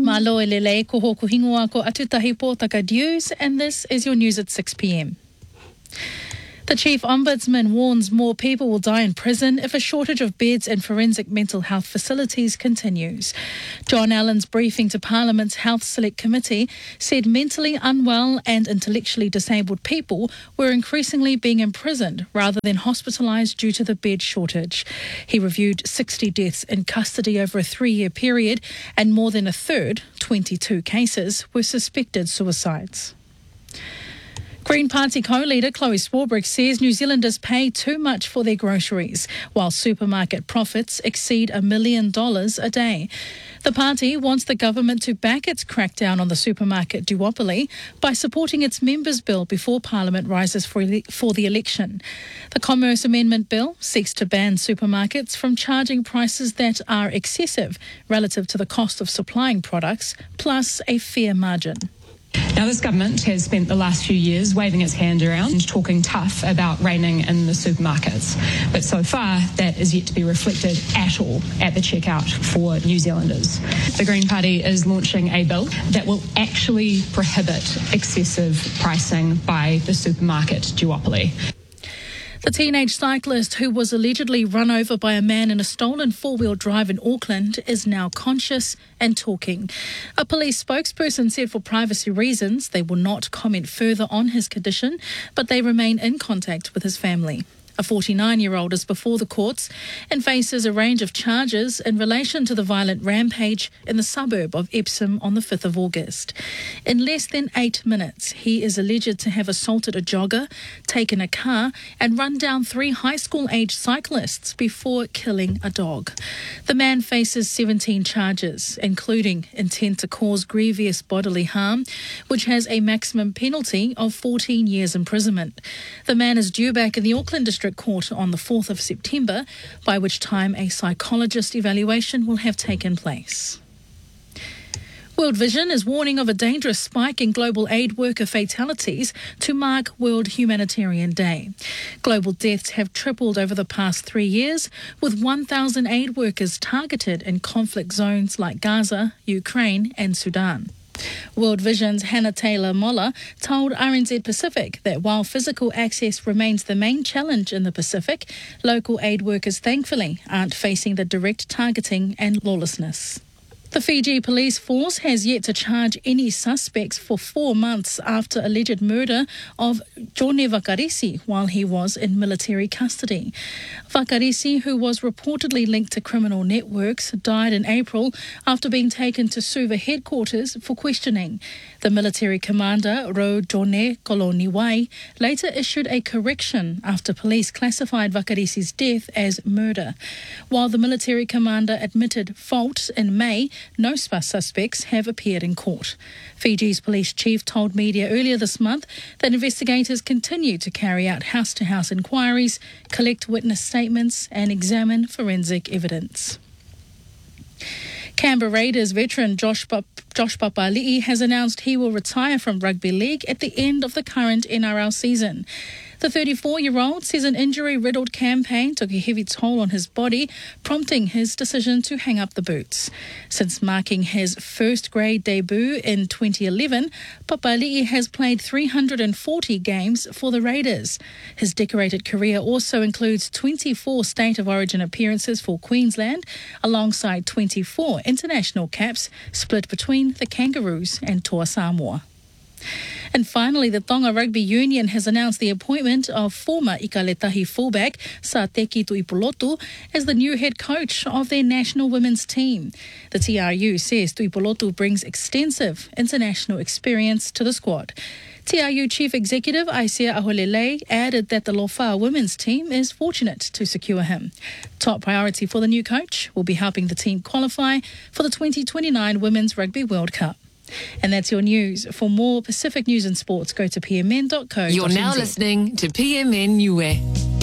Malo elele ko hoku hingoa ko atutahi pōtaka news, and this is your news at 6 p.m. The Chief Ombudsman warns more people will die in prison if a shortage of beds in forensic mental health facilities continues. John Allen's briefing to Parliament's Health Select Committee said mentally unwell and intellectually disabled people were increasingly being imprisoned rather than hospitalised due to the bed shortage. He reviewed 60 deaths in custody over a 3-year period, and more than a third, 22 cases, were suspected suicides. Green Party co-leader Chloe Swarbrick says New Zealanders pay too much for their groceries, while supermarket profits exceed $1 million a day. The party wants the government to back its crackdown on the supermarket duopoly by supporting its members' bill before Parliament rises for the election. The Commerce Amendment Bill seeks to ban supermarkets from charging prices that are excessive relative to the cost of supplying products, plus a fair margin. Now, this government has spent the last few years waving its hand around, talking tough about reining in the supermarkets. But so far, that is yet to be reflected at all at the checkout for New Zealanders. The Green Party is launching a bill that will actually prohibit excessive pricing by the supermarket duopoly. The teenage cyclist who was allegedly run over by a man in a stolen four-wheel drive in Auckland is now conscious and talking. A police spokesperson said for privacy reasons they will not comment further on his condition, but they remain in contact with his family. A 49-year-old is before the courts and faces a range of charges in relation to the violent rampage in the suburb of Epsom on the 5th of August. In less than 8 minutes, he is alleged to have assaulted a jogger, taken a car and run down 3 high school-aged cyclists before killing a dog. The man faces 17 charges, including intent to cause grievous bodily harm, which has a maximum penalty of 14 years imprisonment. The man is due back in the Auckland District Court on the 4th of September, by which time a psychologist evaluation will have taken place. World Vision is warning of a dangerous spike in global aid worker fatalities to mark World Humanitarian Day. Global deaths have tripled over the past 3 years, with 1,000 aid workers targeted in conflict zones like Gaza, Ukraine and Sudan. World Vision's Hannah Taylor-Moller told RNZ Pacific that while physical access remains the main challenge in the Pacific, local aid workers thankfully aren't facing the direct targeting and lawlessness. The Fiji police force has yet to charge any suspects for 4 months after alleged murder of Jone Vakarisi while he was in military custody. Vakarisi, who was reportedly linked to criminal networks, died in April after being taken to Suva headquarters for questioning. The military commander, Ro Jone Koloniwai, later issued a correction after police classified Vakarisi's death as murder. While the military commander admitted fault in May, no suspects have appeared in court. Fiji's police chief told media earlier this month that investigators continue to carry out house-to-house inquiries, collect witness statements and examine forensic evidence. Canberra Raiders veteran Josh Papali'i has announced he will retire from rugby league at the end of the current NRL season. The 34-year-old says an injury-riddled campaign took a heavy toll on his body, prompting his decision to hang up the boots. Since marking his first-grade debut in 2011, Papali'i has played 340 games for the Raiders. His decorated career also includes 24 State of Origin appearances for Queensland, alongside 24 international caps split between the Kangaroos and Toa Samoa. And finally, the Tonga Rugby Union has announced the appointment of former Ikaletahi fullback Sateki Tuipolotu as the new head coach of their national women's team. The TRU says Tuipolotu brings extensive international experience to the squad. TRU Chief Executive Aisia Aholele added that the Lofa women's team is fortunate to secure him. Top priority for the new coach will be helping the team qualify for the 2029 Women's Rugby World Cup. And that's your news. For more Pacific news and sports, go to pmn.co.nz. You're now listening to PMN Niue.